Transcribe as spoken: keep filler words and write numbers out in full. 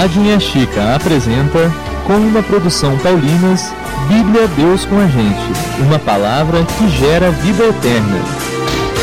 Rádio Minha Chica apresenta, com uma produção Paulinas, Bíblia Deus com a Gente, uma palavra que gera vida eterna.